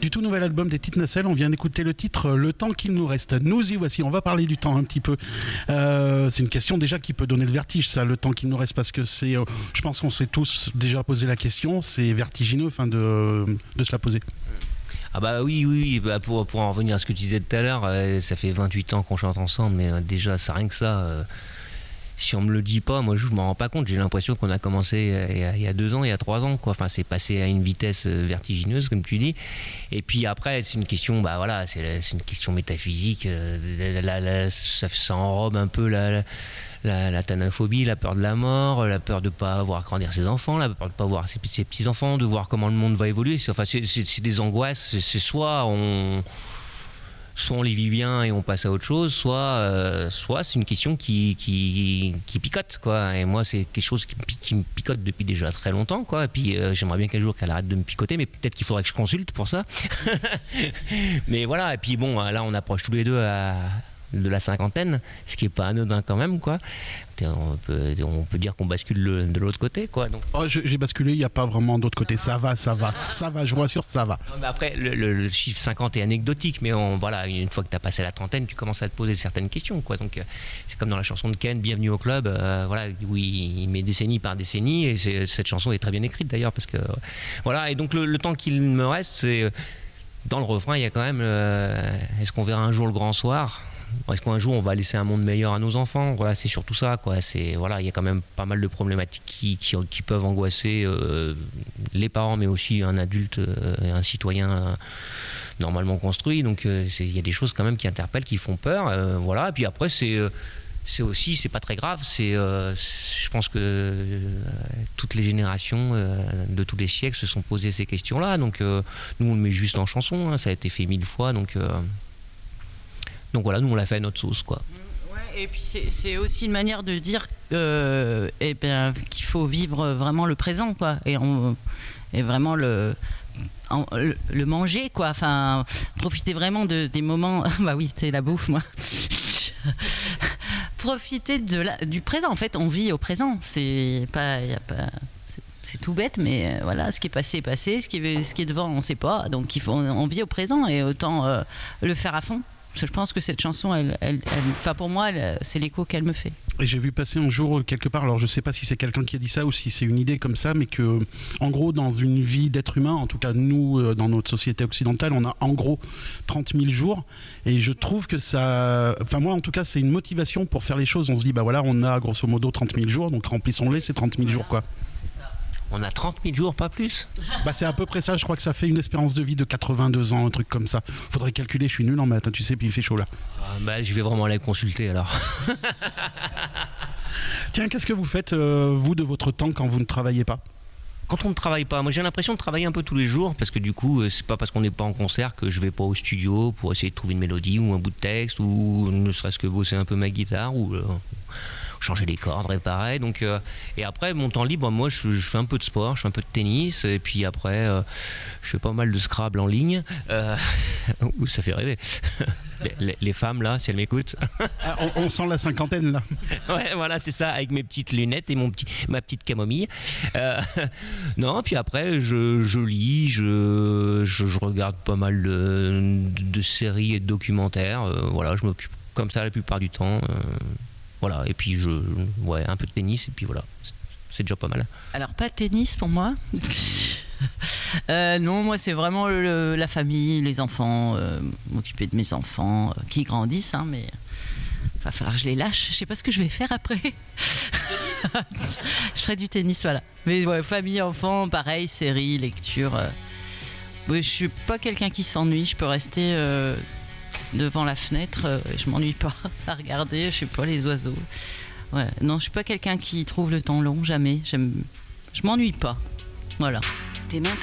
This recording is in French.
Du tout nouvel album des Petites Nacelles, on vient d'écouter le titre Le temps qu'il nous reste. Nous y voici, on va parler du temps un petit peu. C'est une question déjà qui peut donner le vertige, ça, le temps qu'il nous reste, parce que c'est, je pense qu'on s'est tous déjà posé la question, c'est vertigineux de se la poser. Ah bah oui, bah pour en revenir à ce que tu disais tout à l'heure, ça fait 28 ans qu'on chante ensemble, mais déjà, ça rien que ça... si on me le dit pas, moi je m'en rends pas compte. J'ai l'impression qu'on a commencé il y a 2 ans, il y a 3 ans, quoi. Enfin, c'est passé à une vitesse vertigineuse, comme tu dis. Et puis après, c'est une question, bah voilà, c'est une question métaphysique. Ça enrobe un peu la thanaphobie, la peur de la mort, la peur de pas voir grandir ses enfants, la peur de pas voir ses petits enfants, de voir comment le monde va évoluer. C'est des angoisses. C'est soit on les vit bien et on passe à autre chose, soit c'est une question qui picote, quoi. Et moi, c'est quelque chose qui me picote depuis déjà très longtemps, quoi. Et puis j'aimerais bien qu'un jour qu'elle arrête de me picoter, mais peut-être qu'il faudrait que je consulte pour ça. Mais voilà, et puis bon, là on approche tous les deux de la cinquantaine, ce qui est pas anodin quand même, quoi. On peut dire qu'on bascule de l'autre côté, quoi. Donc... Oh, j'ai basculé, il n'y a pas vraiment d'autre côté. Ça va, je vous rassure, ça va. Non, mais après, le chiffre 50 est anecdotique, mais voilà, une fois que tu as passé la trentaine, tu commences à te poser certaines questions, quoi. Donc c'est comme dans la chanson de Ken, Bienvenue au club, voilà, où il met décennie par décennie, et cette chanson est très bien écrite d'ailleurs, parce que voilà, et donc le temps qu'il me reste, c'est dans le refrain, il y a quand même est-ce qu'on verra un jour le grand soir? Est-ce qu'un jour on va laisser un monde meilleur à nos enfants? Voilà, c'est surtout ça, quoi. Voilà, il y a quand même pas mal de problématiques qui peuvent angoisser les parents, mais aussi un adulte et un citoyen normalement construit. Donc il y a des choses quand même qui interpellent, qui font peur. Voilà. Et puis après, c'est pas très grave. Je pense que toutes les générations de tous les siècles se sont posées ces questions-là. Donc nous on le met juste en chanson, hein, ça a été fait 1000 fois. Donc voilà, nous on l'a fait à notre sauce, quoi. Ouais, et puis c'est aussi une manière de dire qu'il faut vivre vraiment le présent, quoi, et vraiment le manger, quoi. Enfin, profiter vraiment des moments. Bah oui, c'est la bouffe, moi. Profiter du présent. En fait, on vit au présent. C'est tout bête, mais voilà, ce qui est passé est passé, ce qui est devant, on ne sait pas. Donc on vit au présent, et autant le faire à fond. Parce que je pense que cette chanson, pour moi, c'est l'écho qu'elle me fait. Et j'ai vu passer un jour quelque part, alors je sais pas si c'est quelqu'un qui a dit ça ou si c'est une idée comme ça, mais que, en gros, dans une vie d'être humain, en tout cas nous, dans notre société occidentale, on a en gros 30 000 jours. Et je trouve que ça... Enfin moi, en tout cas, c'est une motivation pour faire les choses. On se dit, bah voilà, on a grosso modo 30 000 jours, donc remplissons-les, c'est 30 000 jours, quoi. On a 30 000 jours, pas plus. Bah c'est à peu près ça, je crois que ça fait une espérance de vie de 82 ans, un truc comme ça. Faudrait calculer, je suis nul en maths, tu sais, puis il fait chaud là. Bah je vais vraiment aller consulter alors. Tiens, qu'est-ce que vous faites, vous, de votre temps quand vous ne travaillez pas ? Quand on ne travaille pas, moi j'ai l'impression de travailler un peu tous les jours, parce que du coup, c'est pas parce qu'on n'est pas en concert que je vais pas au studio pour essayer de trouver une mélodie ou un bout de texte, ou ne serait-ce que bosser un peu ma guitare, ou changer les cordes, réparer. Donc, et après, mon temps libre, moi je fais un peu de sport, je fais un peu de tennis, et puis après, je fais pas mal de Scrabble en ligne. Ça fait rêver. Les femmes là, si elles m'écoutent. On sent la cinquantaine là. Ouais, voilà, c'est ça, avec mes petites lunettes et ma petite camomille. Non, puis après, je lis, je regarde pas mal de séries et de documentaires. Voilà, je m'occupe comme ça la plupart du temps. Voilà, et puis un peu de tennis, et puis voilà, c'est déjà pas mal. Alors, pas de tennis pour moi. Non, moi c'est vraiment la famille, les enfants, m'occuper de mes enfants qui grandissent, hein, mais il va falloir que je les lâche. Je sais pas ce que je vais faire après. Je ferai du tennis, voilà. Mais ouais, famille, enfants, pareil, séries, lecture. Je suis pas quelqu'un qui s'ennuie, je peux rester devant la fenêtre, je m'ennuie pas à regarder, je sais pas, les oiseaux. Ouais. Non, je suis pas quelqu'un qui trouve le temps long, jamais. Je m'ennuie pas. Voilà.